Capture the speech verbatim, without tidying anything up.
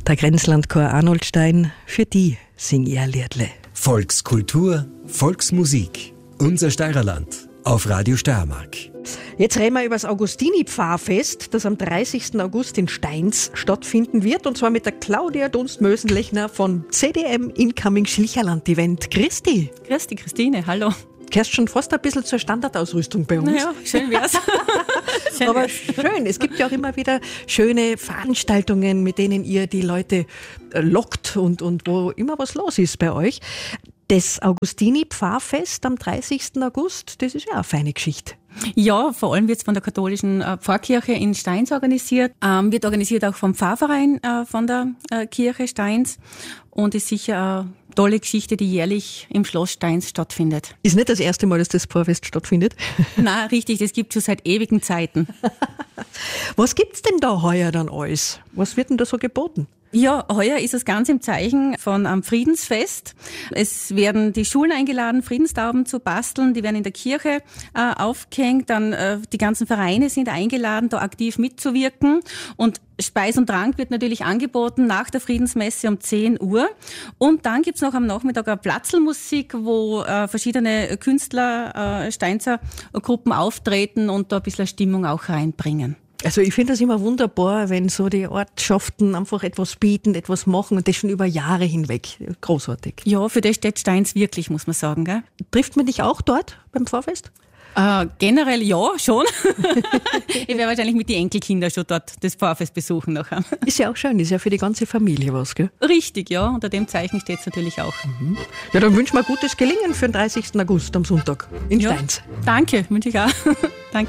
Der Grenzlandchor Arnoldstein, für die sing ich ein Liedle. Volkskultur, Volksmusik. Unser Steirerland auf Radio Steiermark. Jetzt reden wir über das Augustini-Pfarrfest, das am dreißigsten August in Steins stattfinden wird. Und zwar mit der Claudia Dunst-Mösenlechner von C D M Incoming Schlicherland-Event. Christi. Christi, Christine, hallo. Gehörst schon fast ein bisschen zur Standardausrüstung bei uns. Naja, schön wär's. schön Aber wär's. schön, es gibt ja auch immer wieder schöne Veranstaltungen, mit denen ihr die Leute äh, lockt und, und wo immer was los ist bei euch. Das Augustini-Pfarrfest am dreißigsten August, das ist ja eine feine Geschichte. Ja, vor allem wird es von der katholischen äh, Pfarrkirche in Steins organisiert. Ähm, wird organisiert auch vom Pfarrverein äh, von der äh, Kirche Steins und ist sicher eine tolle Geschichte, die jährlich im Schloss Steins stattfindet. Ist nicht das erste Mal, dass das Pfarrfest stattfindet? Na, richtig, das gibt es schon seit ewigen Zeiten. Was gibt's denn da heuer dann alles? Was wird denn da so geboten? Ja, heuer ist es ganz im Zeichen von einem Friedensfest. Es werden die Schulen eingeladen, Friedenstauben zu basteln. Die werden in der Kirche äh, aufgehängt. Dann äh, die ganzen Vereine sind eingeladen, da aktiv mitzuwirken. Und Speis und Trank wird natürlich angeboten nach der Friedensmesse um zehn Uhr. Und dann gibt's noch am Nachmittag eine Platzlmusik, wo äh, verschiedene Künstler, äh, Steinzer Gruppen auftreten und da ein bisschen Stimmung auch reinbringen. Also ich finde das immer wunderbar, wenn so die Ortschaften einfach etwas bieten, etwas machen und das schon über Jahre hinweg. Großartig. Ja, für das steht Steins wirklich, muss man sagen. Gell? Trifft man dich auch dort beim Pfarrfest? Äh, generell ja, schon. Ich werde wahrscheinlich mit den Enkelkindern schon dort das Pfarrfest besuchen nachher. Ist ja auch schön, ist ja für die ganze Familie was, gell? Richtig, ja. Unter dem Zeichen steht es natürlich auch. Mhm. Ja, dann wünschen wir gutes Gelingen für den dreißigsten August am Sonntag in ja, Steins. Danke, wünsche ich auch. Danke.